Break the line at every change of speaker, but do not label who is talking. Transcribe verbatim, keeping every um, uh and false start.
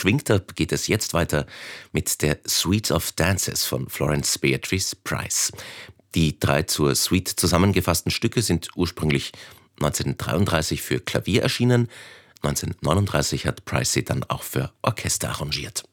beschwingter geht es jetzt weiter mit der Suite of Dances von Florence Beatrice Price. Die drei zur Suite zusammengefassten Stücke sind ursprünglich neunzehnhundertdreiunddreißig für Klavier erschienen. neunzehnhundertneununddreißig hat Price sie dann auch für Orchester arrangiert.